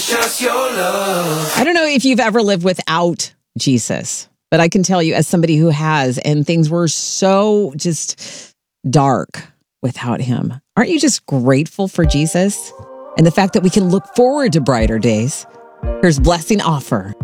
precious your love. I don't know if you've ever lived without Jesus, but I can tell you as somebody who has, and things were so just dark without him. Aren't you just grateful for Jesus and the fact that we can look forward to brighter days? Here's Blessing Offer